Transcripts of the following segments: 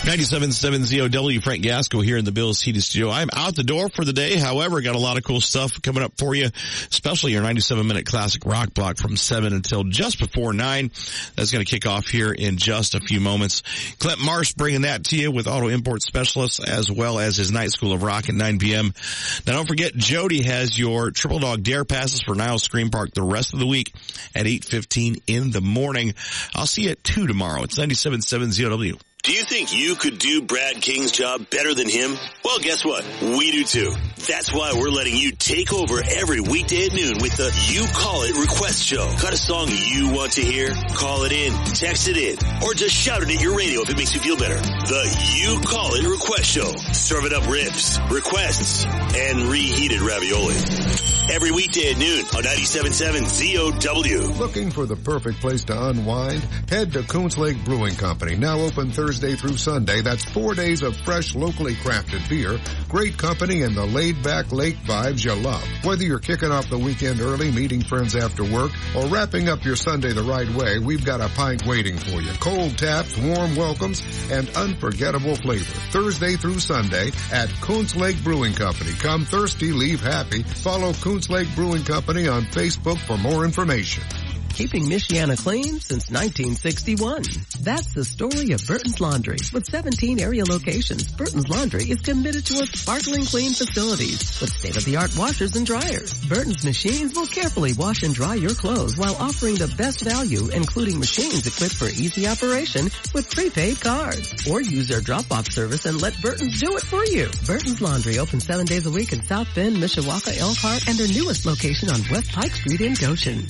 97.7 ZOW, Frank Gasco here in the Bills Heated Studio. I'm out the door for the day. However, got a lot of cool stuff coming up for you, especially your 97-minute classic rock block from 7 until just before 9. That's going to kick off here in just a few moments. Clint Marsh bringing that to you with Auto Import Specialists, as well as his Night School of Rock at 9 p.m. Now, don't forget, Jody has your Triple Dog Dare passes for Niles Scream Park the rest of the week at 8:15 in the morning. I'll see you at 2 tomorrow. It's 97.7 ZOW. Do you think you could do Brad King's job better than him? Well, guess what? We do too. That's why we're letting you take over every weekday at noon with the You Call It Request Show. Got a song you want to hear? Call it in, text it in, or just shout it at your radio if it makes you feel better. The You Call It Request Show. Serving up riffs, requests, and reheated ravioli. Every weekday at noon on 97.7 ZOW. Looking for the perfect place to unwind? Head to Coons Lake Brewing Company, now open Thursday through Sunday. That's 4 days of fresh, locally crafted beer, great company, and the laid-back lake vibes you love. Whether you're kicking off the weekend early, meeting friends after work, or wrapping up your Sunday the right way, we've got a pint waiting for you. Cold taps, warm welcomes, and unforgettable flavor. Thursday through Sunday at Coons Lake Brewing Company. Come thirsty, leave happy. Follow Coons Lake Brewing Company on Facebook for more information. Keeping Michiana clean since 1961. That's the story of Burton's Laundry. With 17 area locations, Burton's Laundry is committed to a sparkling clean facilities with state-of-the-art washers and dryers. Burton's machines will carefully wash and dry your clothes while offering the best value, including machines equipped for easy operation with prepaid cards. Or use their drop-off service and let Burton's do it for you. Burton's Laundry opens 7 days a week in South Bend, Mishawaka, Elkhart, and their newest location on West Pike Street in Goshen.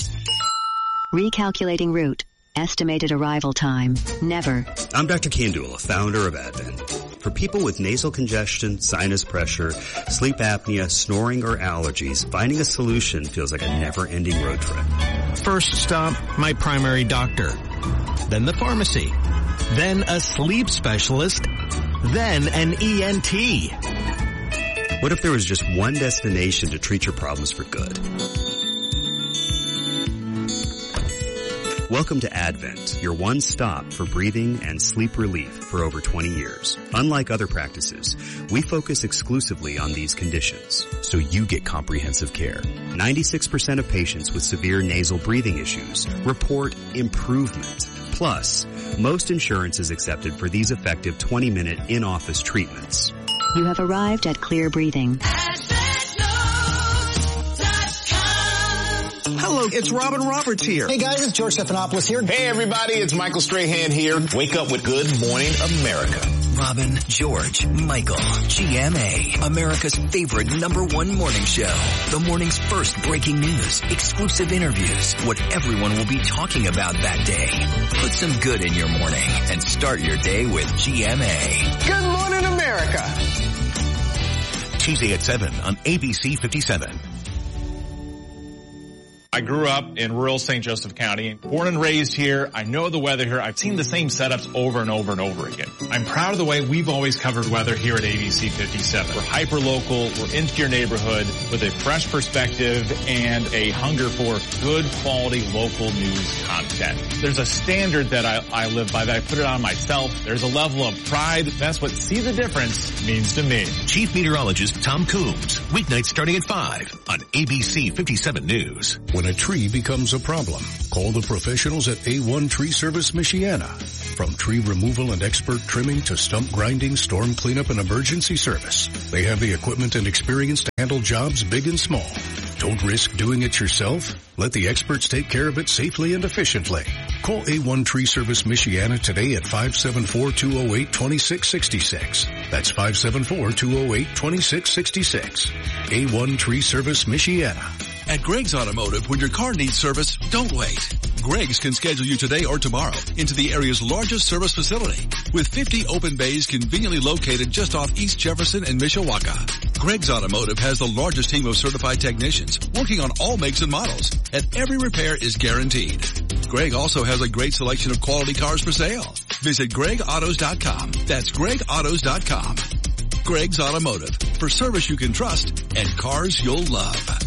Recalculating route. Estimated arrival time. Never. I'm Dr. Kandula, founder of Advent. For people with nasal congestion, sinus pressure, sleep apnea, snoring, or allergies, finding a solution feels like a never-ending road trip. First stop, my primary doctor. Then the pharmacy. Then a sleep specialist. Then an ENT. What if there was just one destination to treat your problems for good? Welcome to Advent, your one stop for breathing and sleep relief for over 20 years. Unlike other practices, we focus exclusively on these conditions, so you get comprehensive care. 96% of patients with severe nasal breathing issues report improvement. Plus, most insurance is accepted for these effective 20-minute in-office treatments. You have arrived at Clear Breathing. Hello, it's Robin Roberts here. Hey guys, it's George Stephanopoulos here. Hey everybody, it's Michael Strahan here. Wake up with Good Morning America. Robin, George, Michael, GMA, America's favorite #1 morning show. The morning's first breaking news, exclusive interviews, what everyone will be talking about that day. Put some good in your morning and start your day with GMA. Good Morning America. Tuesday at 7 on ABC 57. I grew up in rural St. Joseph County, born and raised here. I know the weather here. I've seen the same setups over and over and over again. I'm proud of the way we've always covered weather here at ABC 57. We're hyper-local. We're into your neighborhood with a fresh perspective and a hunger for good quality local news content. There's a standard that I live by, that I put it on myself. There's a level of pride. That's what See the Difference means to me. Chief Meteorologist Tom Coombs, weeknights starting at 5 on ABC 57 News. When a tree becomes a problem, call the professionals at A1 Tree Service Michiana. From tree removal and expert trimming to stump grinding, storm cleanup, and emergency service, they have the equipment and experience to handle jobs big and small. Don't risk doing it yourself. Let the experts take care of it safely and efficiently. Call A1 Tree Service Michiana today at 574-208-2666. That's 574-208-2666. A1 Tree Service Michiana. At Greg's Automotive, when your car needs service, don't wait. Greg's can schedule you today or tomorrow into the area's largest service facility with 50 open bays conveniently located just off East Jefferson and Mishawaka. Greg's Automotive has the largest team of certified technicians working on all makes and models, and every repair is guaranteed. Greg also has a great selection of quality cars for sale. Visit GregAutos.com. That's GregAutos.com. Greg's Automotive, for service you can trust and cars you'll love.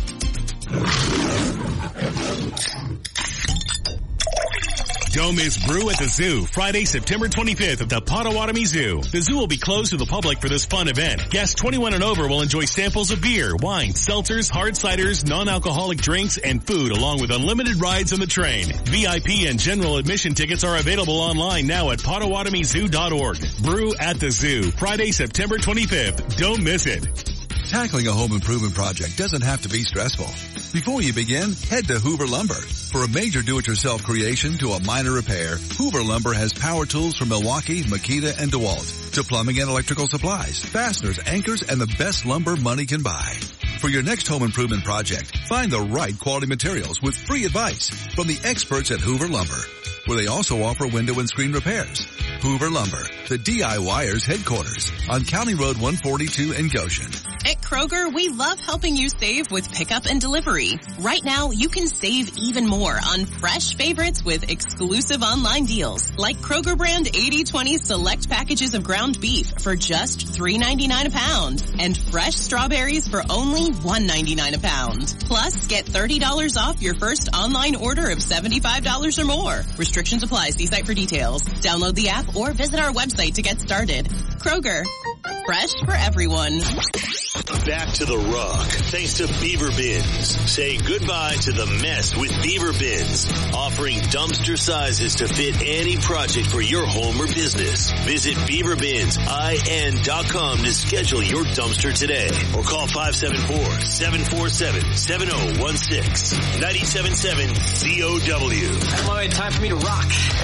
Don't miss Brew at the Zoo, Friday, September 25th at the Potawatomi Zoo. The zoo will be closed to the public for this fun event. Guests 21 and over will enjoy samples of beer, wine, seltzers, hard ciders, non-alcoholic drinks, and food, along with unlimited rides on the train. VIP and general admission tickets are available online now at PotawatomiZoo.org. Brew at the Zoo, Friday, September 25th. Don't miss it. Tackling a home improvement project doesn't have to be stressful. Before you begin, head to Hoover Lumber. For a major do-it-yourself creation to a minor repair, Hoover Lumber has power tools from Milwaukee, Makita, and DeWalt. To plumbing and electrical supplies, fasteners, anchors, and the best lumber money can buy. For your next home improvement project, find the right quality materials with free advice from the experts at Hoover Lumber, where they also offer window and screen repairs. Hoover Lumber, the DIYers headquarters on County Road 142 in Goshen. At Kroger, we love helping you save with pickup and delivery. Right now, you can save even more on fresh favorites with exclusive online deals, like Kroger brand 80/20 select packages of ground beef for just $3.99 a pound, and fresh strawberries for only $1.99 a pound. Plus, get $30 off your first online order of $75 or more. Restrictions apply. See site for details. Download the app or visit our website to get started. Kroger, fresh for everyone. Back to the rock, thanks to Beaver Bins. Say goodbye to the mess with Beaver Bins, offering dumpster sizes to fit any project for your home or business. Visit BeaverBinsIN.com to schedule your dumpster today, or call 574-747-7016. 97.7 COW. Hello, it's time for me to rock.